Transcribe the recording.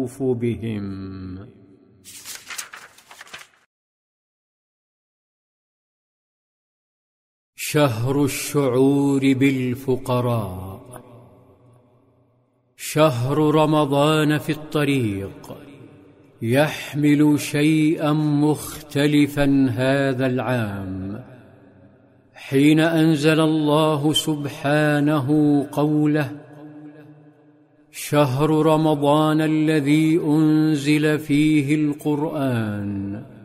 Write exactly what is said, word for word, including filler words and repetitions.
يطوف بهم. شهر الشعور بالفقراء. شهر رمضان في الطريق يحمل شيئا مختلفا هذا العام، حين أنزل الله سبحانه قوله: شهر رمضان الذي أنزل فيه القرآن